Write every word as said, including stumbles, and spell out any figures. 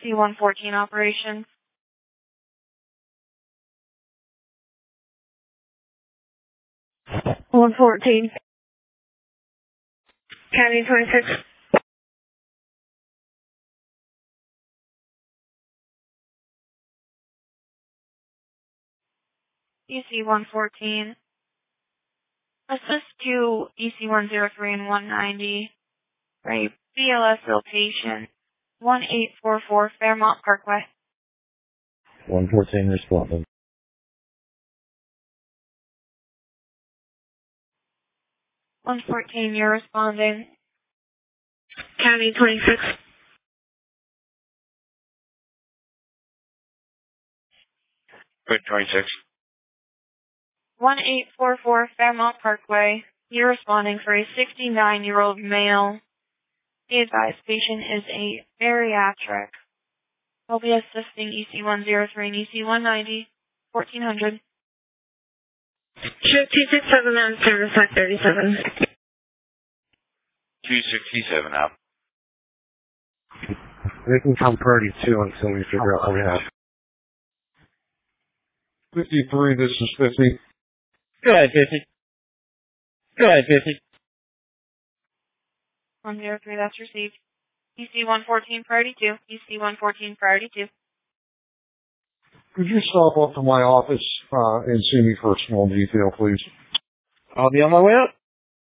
C one fourteen operation. one fourteen. County twenty-six. E C one fourteen. Assist to E C one oh three and one ninety. Right. B L S location. one eight four four Fairmont Parkway. one fourteen responding. one fourteen, you're responding. County twenty-six. Good twenty-six. one eight four four Fairmont Parkway. You're responding for a sixty-nine-year-old male. The advised patient is a bariatric. We'll be assisting E C one oh three and E C one ninety, fourteen hundred. Show two six seven on service like thirty-seven. two sixty-seven out. They can come thirty-two until we figure out what we have. fifty-three, this is fifty. Go ahead, fifty. Go ahead, fifty. one oh three, that's received. E C one fourteen, priority two. E C one fourteen, priority two. Could you stop up to my office uh, and see me for a small detail, please? I'll be on my way up.